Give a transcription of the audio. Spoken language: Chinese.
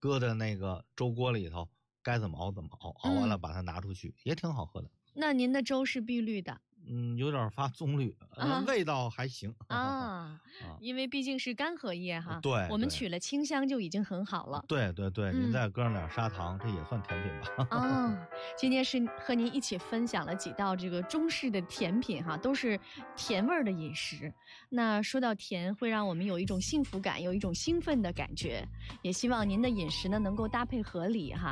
搁在那个粥锅里头，该怎么熬怎么熬，熬完了把它拿出去，也挺好喝的。 那您的粥是碧绿的？ 有点发棕绿，味道还行啊，因为毕竟是干荷叶哈。 对， 我们取了清香就已经很好了。 对对对，您再搁上点砂糖，这也算甜品吧。 今天是和您一起分享了几道这个中式的甜品哈，都是甜味儿的饮食。那说到甜，会让我们有一种幸福感，有一种兴奋的感觉。也希望您的饮食呢能够搭配合理哈，